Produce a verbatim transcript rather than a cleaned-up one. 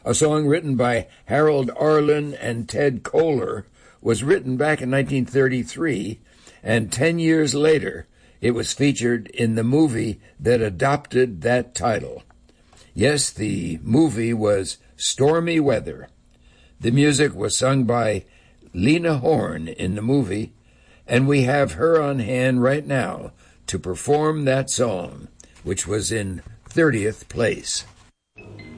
A song written by Harold Arlen and Ted Koehler was written back in nineteen thirty-three, and ten years later it was featured in the movie that adopted that title. Yes, the movie was Stormy Weather. The music was sung by Lena Horne in the movie, and we have her on hand right now to perform that song, which was in thirtieth place.